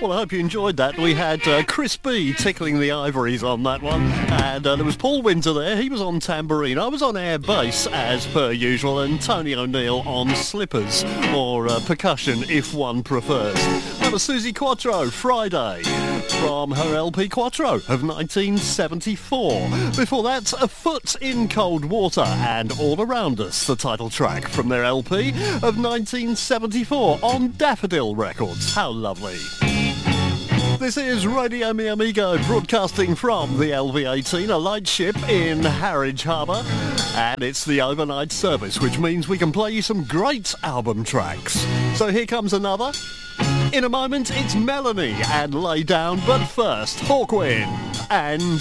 Well, I hope you enjoyed that. We had Chris B tickling the ivories on that one, and there was Paul Winter there. He was on tambourine. I was on air bass, as per usual, and Tony O'Neill on slippers, or percussion, if one prefers. That was Susie Quattro, Friday, from her LP Quattro of 1974. Before that, A Foot in Cold Water and All Around Us, the title track from their LP of 1974 on Daffodil Records. How lovely. This is Radio Mi Amigo, broadcasting from the LV-18, a lightship in Harwich Harbour, and it's the overnight service, which means we can play you some great album tracks. So here comes another. In a moment, it's Melanie and Lay Down, but first, Hawkwind and